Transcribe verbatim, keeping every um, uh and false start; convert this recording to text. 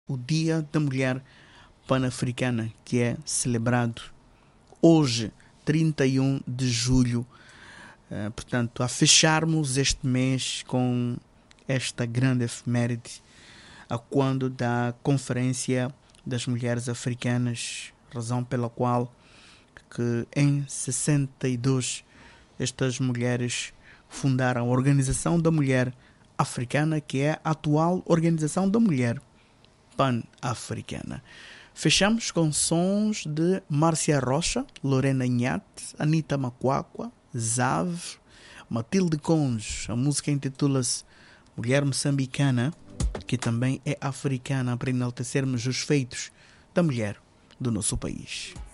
o Dia da Mulher Pan-Africana, que é celebrado hoje, trinta e um de julho. Uh, portanto, a fecharmos este mês com esta grande efeméride, a quando da Conferência das Mulheres Africanas, razão pela qual que em sessenta e dois estas mulheres fundaram a Organização da Mulher Africana, que é a atual Organização da Mulher Pan-Africana. Fechamos com sons de Márcia Rocha, Lorena Inhate, Anita Macuacua, Zav, Matilde Conge. A música intitula-se Mulher Moçambicana, que também é africana, para enaltecermos os feitos da mulher do nosso país.